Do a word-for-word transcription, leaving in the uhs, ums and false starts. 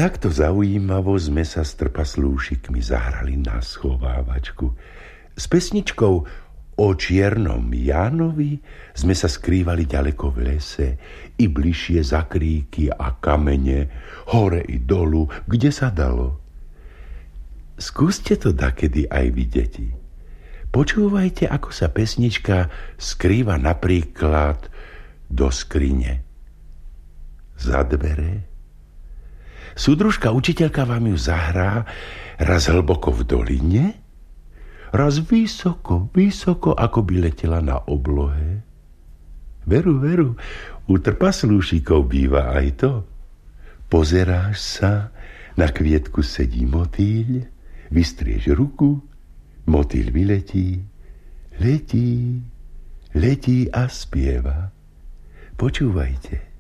Takto zaujímavo sme sa s trpaslúšikmi zahrali na schovávačku. S pesničkou o čiernom Jánovi sme sa skrývali ďaleko v lese, i bližšie za kríky a kamene, hore i dolu, kde sa dalo. Skúste to dakedy aj vy, deti. Počúvajte, ako sa pesnička skrýva napríklad do skrine. Za dvere. Súdružka učiteľka vám ju zahrá raz hlboko v doline, raz vysoko, vysoko, ako by letela na oblohe. Veru, veru, u trpaslúšikov býva aj to. Pozeráš sa, na kvietku sedí motýľ, vystrieš ruku, motýľ vyletí, letí, letí a spieva. Počúvajte.